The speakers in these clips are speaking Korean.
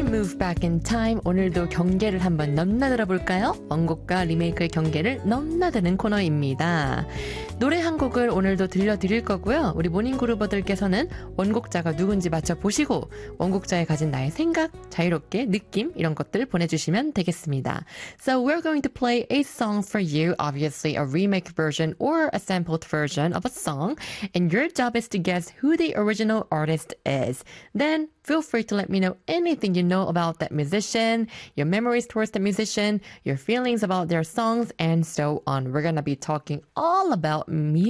move back in time. 오늘도 경계를 한번 넘나들어 볼까요? 원곡과 리메이크의 경계를 넘나드는 코너입니다. 노래 한 곡을 오늘도 들려드릴 거고요. 우리 모닝그루버들께서는 원곡자가 누군지 맞춰보시고 원곡자에 가진 나의 생각, 자유롭게 느낌 이런 것들 보내주시면 되겠습니다. So we're going to play a song for you, obviously a remake version or a sampled version of a song, and your job is to guess who the original artist is. Then feel free to let me know anything you know about that musician, your memories towards the musician, your feelings about their songs, and so on. We're gonna be talking all about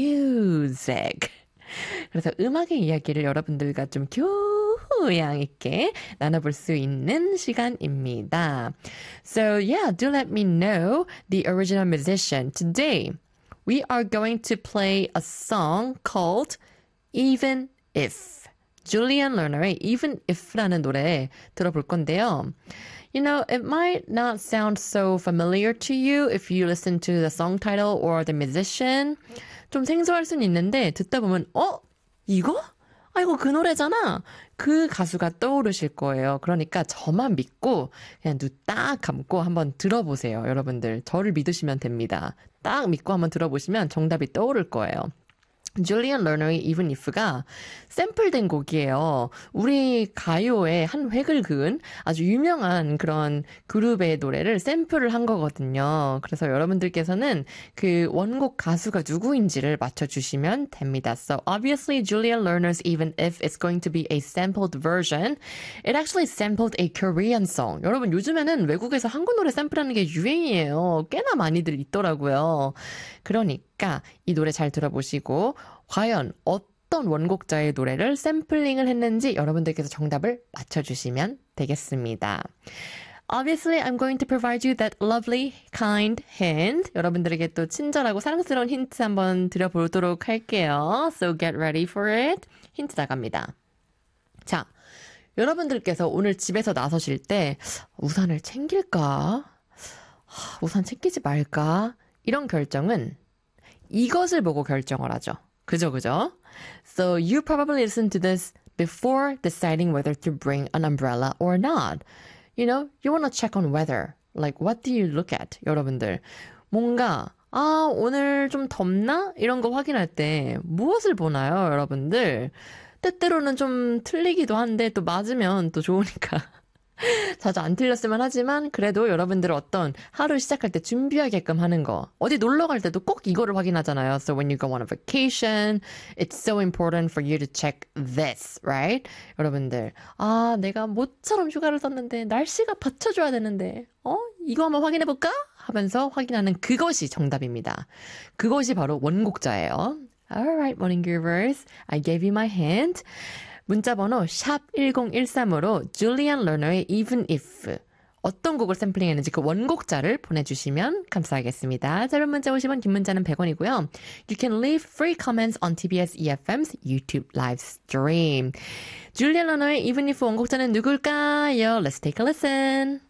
music. 그래서 음악의 이야기를 여러분들과 좀 교양 있게 나눠볼 수 있는 시간입니다. So yeah, do let me know the original musician. Today, we are going to play a song called Even If. Julian Lerner의 Even If라는 노래 들어볼 건데요. You know, it might not sound so familiar to you if you listen to the song title or the musician. 좀 생소할 수는 있는데 듣다 보면 이거? 이거 그 노래잖아. 그 가수가 떠오르실 거예요. 그러니까 저만 믿고 그냥 눈 딱 감고 한번 들어보세요. 여러분들 저를 믿으시면 됩니다. 딱 믿고 한번 들어보시면 정답이 떠오를 거예요. Julian Lerner의 Even If가 샘플된 곡이에요. 우리 가요의 한 획을 그은 아주 유명한 그런 그룹의 노래를 샘플을 한 거거든요. 그래서 여러분들께서는 그 원곡 가수가 누구인지를 맞춰주시면 됩니다. So obviously Julian Lerner's Even If is going to be a sampled version. It actually sampled a Korean song. 여러분 요즘에는 외국에서 한국 노래 샘플하는 게 유행이에요. 꽤나 많이들 있더라고요. 그러니까 이 노래 잘 들어보시고 과연 어떤 원곡자의 노래를 샘플링을 했는지 여러분들께서 정답을 맞춰주시면 되겠습니다. Obviously, I'm going to provide you that lovely, kind hint. 여러분들에게 또 친절하고 사랑스러운 힌트 한번 드려보도록 할게요. So get ready for it. 힌트 나갑니다. 자, 여러분들께서 오늘 집에서 나서실 때 우산을 챙길까? 우산 챙기지 말까? 이런 결정은 이것을 보고 결정을 하죠. 그죠? So you probably listened to this before deciding whether to bring an umbrella or not. You know, you want to check on weather. Like, what do you look at? 여러분들. 뭔가, 오늘 좀 덥나? 이런 거 확인할 때 무엇을 보나요, 여러분들? 때때로는 좀 틀리기도 한데 또 맞으면 또 좋으니까. 자주 안 틀렸으면 하지만 그래도 여러분들 어떤 하루 시작할 때 준비하게끔 하는 거. 어디 놀러 갈 때도 꼭 이거를 확인하잖아요. So when you go on a vacation, it's so important for you to check this, right? 여러분들, 내가 모처럼 휴가를 썼는데 날씨가 받쳐줘야 되는데 이거 한번 확인해볼까? 하면서 확인하는 그것이 정답입니다. 그것이 바로 원곡자예요. Alright, Morning Groovers. I gave you my hint. 문자번호 샵 1013으로 Julian Lerner의 Even If 어떤 곡을 샘플링했는지 그 원곡자를 보내주시면 감사하겠습니다. 짧은 문자 50원, 긴 문자는 100원이고요. You can leave free comments on TBS EFM's YouTube live stream. Julian Lerner의 Even If 원곡자는 누굴까요? Let's take a listen.